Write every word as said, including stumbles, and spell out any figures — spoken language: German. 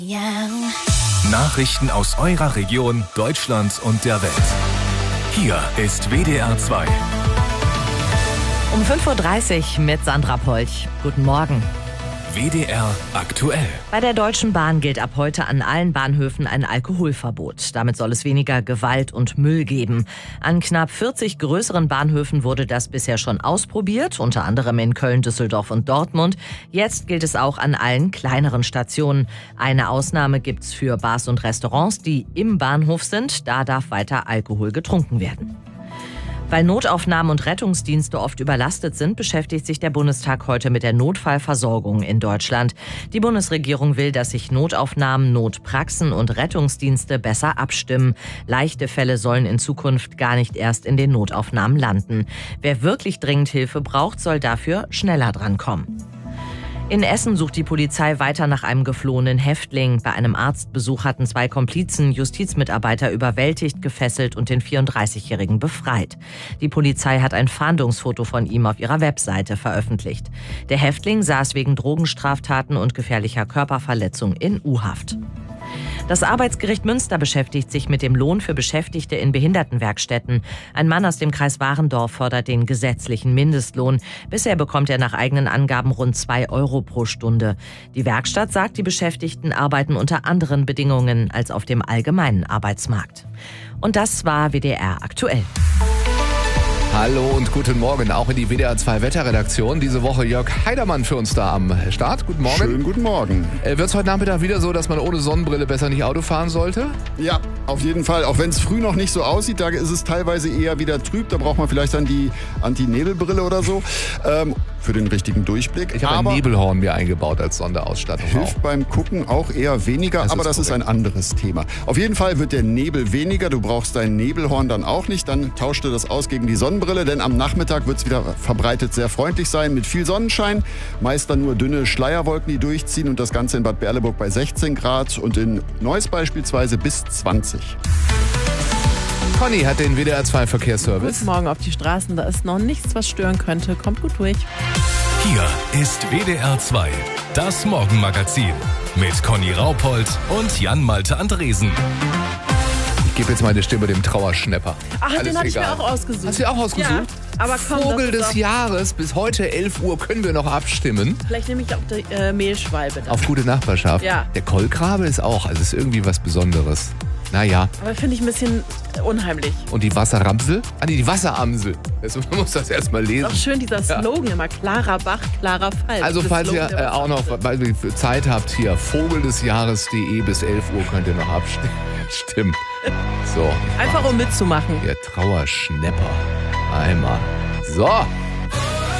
Nachrichten aus eurer Region, Deutschland und der Welt. Hier ist W D R zwei. Um fünf Uhr dreißig mit Sandra Polch. Guten Morgen. W D R aktuell. Bei der Deutschen Bahn gilt ab heute an allen Bahnhöfen ein Alkoholverbot. Damit soll es weniger Gewalt und Müll geben. An knapp vierzig größeren Bahnhöfen wurde das bisher schon ausprobiert, unter anderem in Köln, Düsseldorf und Dortmund. Jetzt gilt es auch an allen kleineren Stationen. Eine Ausnahme gibt's für Bars und Restaurants, die im Bahnhof sind. Da darf weiter Alkohol getrunken werden. Weil Notaufnahmen und Rettungsdienste oft überlastet sind, beschäftigt sich der Bundestag heute mit der Notfallversorgung in Deutschland. Die Bundesregierung will, dass sich Notaufnahmen, Notpraxen und Rettungsdienste besser abstimmen. Leichte Fälle sollen in Zukunft gar nicht erst in den Notaufnahmen landen. Wer wirklich dringend Hilfe braucht, soll dafür schneller drankommen. In Essen sucht die Polizei weiter nach einem geflohenen Häftling. Bei einem Arztbesuch hatten zwei Komplizen Justizmitarbeiter überwältigt, gefesselt und den vierunddreißigjährigen befreit. Die Polizei hat ein Fahndungsfoto von ihm auf ihrer Webseite veröffentlicht. Der Häftling saß wegen Drogenstraftaten und gefährlicher Körperverletzung in U-Haft. Das Arbeitsgericht Münster beschäftigt sich mit dem Lohn für Beschäftigte in Behindertenwerkstätten. Ein Mann aus dem Kreis Warendorf fordert den gesetzlichen Mindestlohn. Bisher bekommt er nach eigenen Angaben rund zwei Euro pro Stunde. Die Werkstatt sagt, die Beschäftigten arbeiten unter anderen Bedingungen als auf dem allgemeinen Arbeitsmarkt. Und das war W D R aktuell. Hallo und guten Morgen, auch in die W D R zwei Wetterredaktion. Diese Woche Jörg Heidermann für uns da am Start. Guten Morgen. Schönen guten Morgen. Äh, Wird es heute Nachmittag wieder so, dass man ohne Sonnenbrille besser nicht Auto fahren sollte? Ja, auf jeden Fall. Auch wenn es früh noch nicht so aussieht, da ist es teilweise eher wieder trüb. Da braucht man vielleicht dann die Anti-Nebelbrille oder so ähm, für den richtigen Durchblick. Ich habe ein Nebelhorn mir eingebaut als Sonderausstattung. Hilft auch. beim Gucken auch eher weniger, das aber ist das korrekt. ist ein anderes Thema. Auf jeden Fall wird der Nebel weniger. Du brauchst dein Nebelhorn dann auch nicht. Dann tauscht du das aus gegen die Sonnenbrille, denn am Nachmittag wird es wieder verbreitet sehr freundlich sein mit viel Sonnenschein. Meist dann nur dünne Schleierwolken, die durchziehen und das Ganze in Bad Berleburg bei sechzehn Grad und in Neuss beispielsweise bis zwanzig. Conny hat den W D R zwei Verkehrsservice. Guten Morgen auf die Straßen, da ist noch nichts, was stören könnte. Kommt gut durch. Hier ist W D R zwei, das Morgenmagazin mit Conny Raupold und Jan-Malte Andresen. Ich gebe jetzt meine Stimme dem Trauerschnepper. Ach, Alles den hatte ich egal. mir auch ausgesucht. Hast du auch ausgesucht? Ja, aber komm, Vogel das ist des auch- Jahres. Bis heute elf Uhr können wir noch abstimmen. Vielleicht nehme ich auch die äh, Mehlschwalbe. Da. Auf gute Nachbarschaft. Ja. Der Kolkrabe ist auch, also ist irgendwie was Besonderes. Naja. Aber finde ich ein bisschen unheimlich. Und die Wasserramsel? Ah nee, die Wasseramsel. Also, man muss das erstmal lesen. Ist auch schön dieser Slogan immer. Klarer Bach, klarer Fall. Also Das falls ihr Slogan der äh, auch noch Wasserramsel. weil ihr Zeit habt, hier vogeldesjahres punkt de bis elf Uhr könnt ihr noch abstimmen. So, Einfach um mitzumachen. ihr Trauerschnepper. Einmal. So.